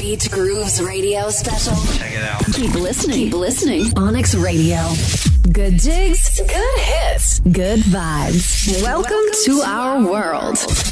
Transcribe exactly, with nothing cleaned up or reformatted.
Beach Grooves Radio Special. Check it out. Keep listening. Keep listening. Onyx Radio. Good jigs, good hits, good vibes. Welcome, Welcome to, to our world.